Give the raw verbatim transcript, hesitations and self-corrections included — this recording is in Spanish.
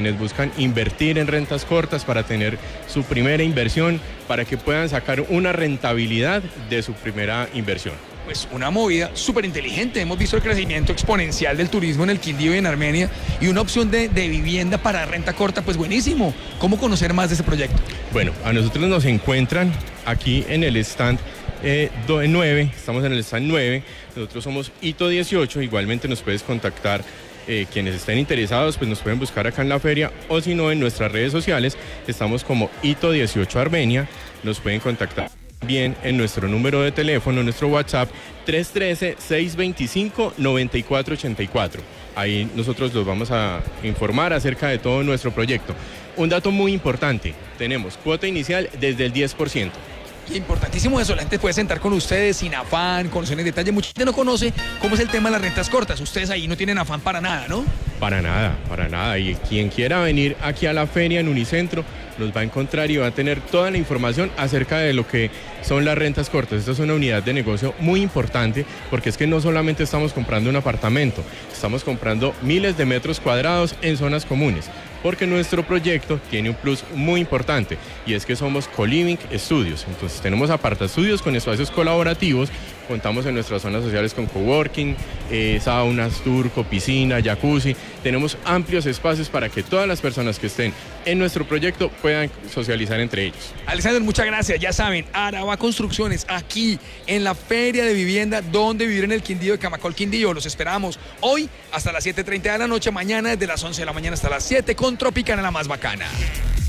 quienes buscan invertir en rentas cortas para tener su primera inversión, para que puedan sacar una rentabilidad de su primera inversión. Pues una movida súper inteligente. Hemos visto el crecimiento exponencial del turismo en el Quindío y en Armenia, y una opción de, de vivienda para renta corta, pues buenísimo. ¿Cómo conocer más de este proyecto? Bueno, a nosotros nos encuentran aquí en el stand eh, nueve, estamos en el stand nueve, nosotros somos Hito dieciocho, igualmente nos puedes contactar. Eh, quienes estén interesados, pues nos pueden buscar acá en la feria, o si no, en nuestras redes sociales, estamos como Hito dieciocho Armenia, nos pueden contactar bien en nuestro número de teléfono, nuestro WhatsApp, tres uno tres, seis dos cinco, nueve cuatro ocho cuatro. Ahí nosotros los vamos a informar acerca de todo nuestro proyecto. Un dato muy importante, tenemos cuota inicial desde el diez por ciento. Y importantísimo eso, la gente puede sentar con ustedes sin afán, conocer en detalle. Mucha gente no conoce cómo es el tema de las rentas cortas. Ustedes ahí no tienen afán para nada, ¿no? Para nada, para nada. Y quien quiera venir aquí a la feria en Unicentro nos va a encontrar y va a tener toda la información acerca de lo que son las rentas cortas. Esta es una unidad de negocio muy importante, porque es que no solamente estamos comprando un apartamento, estamos comprando miles de metros cuadrados en zonas comunes, porque nuestro proyecto tiene un plus muy importante, y es que somos Co-Living Studios. Entonces tenemos apartaestudios con espacios colaborativos, contamos en nuestras zonas sociales con coworking, eh, saunas, turco, piscina, jacuzzi. Tenemos amplios espacios para que todas las personas que estén en nuestro proyecto puedan socializar entre ellos. Alexander, muchas gracias. Ya saben, Araba Construcciones, aquí en la Feria de Vivienda, donde vivir en el Quindío de Camacol Quindío. Los esperamos hoy hasta las siete y media de la noche, mañana desde las once de la mañana hasta las siete con Tropicana, la más bacana.